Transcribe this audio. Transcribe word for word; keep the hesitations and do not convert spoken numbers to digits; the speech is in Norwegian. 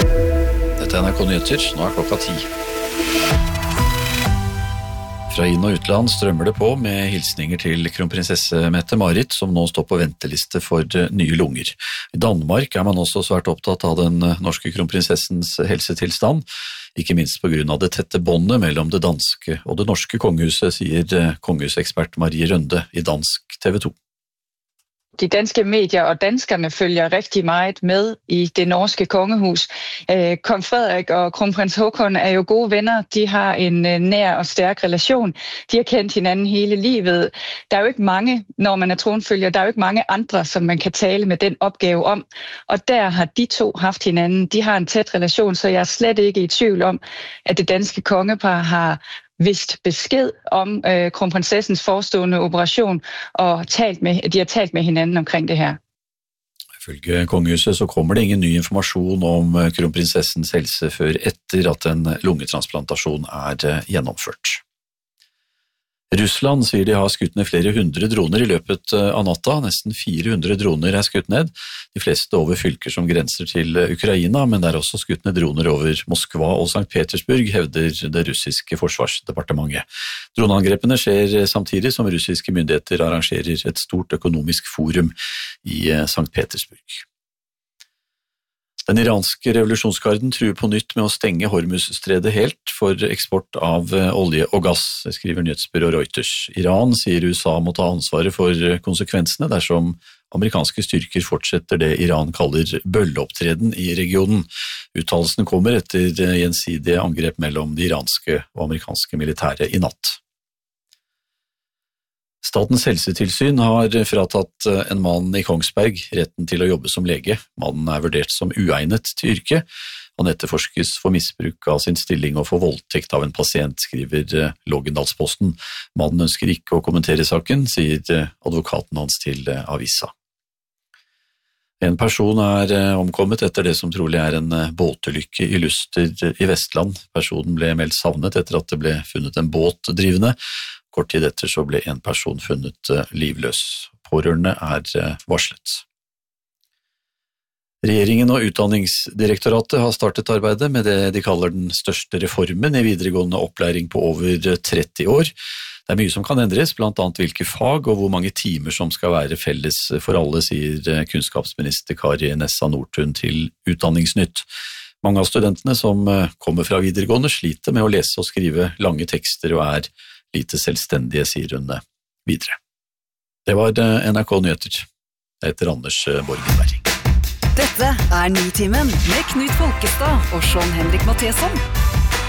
Dette er N R K Nyheter, nå er klokka ti. Fra inn- og utland strømmer det på med hilsninger til kronprinsesse Mette-Marit, som nå står på venteliste for nye lunger. I Danmark er man også svært opptatt av den norske kronprinsessens helsetilstand, ikke minst på grunn av det tette båndet mellom det danske og det norske kongehuset, sier kongehusekspert Marie Rønde i dansk T V to. De danske medier og danskerne følger rigtig meget med i det norske kongehus. Kong Frederik og kronprins Håkon er jo gode venner. De har en nær og stærk relation. De har kendt hinanden hele livet. Der er jo ikke mange, når man er tronfølger, der er jo ikke mange andre, som man kan tale med den opgave om. Og der har de to haft hinanden. De har en tæt relation, så jeg er slet ikke i tvivl om, at det danske kongepar har vist besked om øh, kronprinsessens forestående operation, og talt med, de har talt med hinanden omkring det her. Ifølge kongehuset så kommer det ingen ny informasjon om kronprinsessens helse før etter at en lungetransplantasjon er gjennomført. Russland sier de har skutt ned flere hundre droner i løpet av natta. Nesten fire hundre droner er skutt ned, de fleste over fylker som grenser til Ukraina, men det er også skutt ned droner over Moskva og Sankt Petersburg, hevder det russiske forsvarsdepartementet. Droneangrepene skjer samtidig som russiske myndigheter arrangerer et stort økonomisk forum i Sankt Petersburg. Den iranske revolusjonsgarden truer på nytt med å stenge Hormuzstredet helt for eksport av olje og gass, skriver nyhetsbyrå Reuters. Iran sier U S A må ta ansvaret for konsekvensene dersom amerikanske styrker fortsetter det Iran kaller bølleopptreden i regionen. Uttalelsen kommer etter gjensidige angrep mellom de iranske og amerikanske militære i natt. Statens helsetilsyn har fratatt en mann i Kongsberg retten til å jobbe som lege. Mannen er vurdert som uegnet til yrket. Han etterforskes for misbruk av sin stilling og for voldtekt av en pasient, skriver Lågendalsposten. Mannen ønsker ikke å kommentere saken, sier advokaten hans til avisa. En person er omkommet etter det som trolig er en båtulykke i Luster i Vestland. Personen ble meldt savnet etter at det ble funnet en båt drivende. Kort tid etter så ble en person funnet livløs. Pårørende er varslet. Regjeringen og Utdanningsdirektoratet har startet arbeidet med det de kaller den største reformen i videregående opplæring på over tretti år. Det er mye som kan endres, blant annet hvilke fag og hvor mange timer som skal være felles for alle, sier kunnskapsminister Kari Nessa Nordtun til Utdanningsnytt. Mange av studentene som kommer fra videregående sliter med å lese og skrive lange tekster og er lite selvstendige, sier hun videre. Det var N R K Nyheter. Jeg heter Anders Borgenberg. Dette er Nitimen med Knut Folkestad og Sean Henrik Matheson.